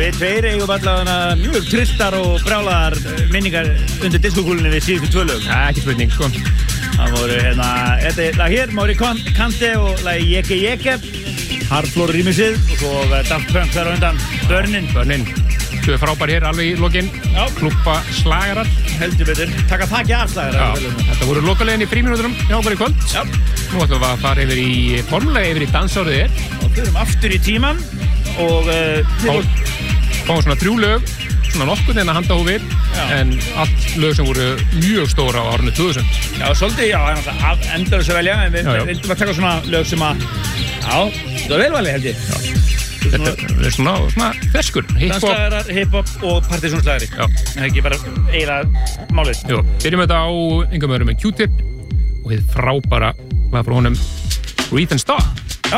við tveir eigum allavega mjög trilltar og brjálaðar minningar undir diskokúlunni við síðustu 2 lög. Ekki spurning, sko. Það voru þetta er lag hér, Mári Kante og lagi Jeke Jeke, Hardfloor remixið og svo Daft Punk þar á undan, Börnin. Þú er frábær hér alveg í lokin, klúppa slagarar. Heldur betur, taka þakki af slagarar. Þetta voru lokalegin í frímínúturum hjá okkur í kvöld. Já. Nú ætlum við að fara formulega yfir í dansárið þér. Og förum aftur í tíman og fáum svona 3 lög, svona nokkuð en að handa hófir, en allt lög sem voru mjög stóra á árinu 2000. Já, svolítið, af endalaus að velja, en við vildum að taka svona lög sem að, það var velvalið held ég. Þetta er svona ferskur, Danslagarar, hip-hop og partysónslagari. Það er ekki bara eiginlega málið. Jú, byrjum þetta á engum öðrum en Q-Tip og hið frábæra lag frá honum Breathe and Stop.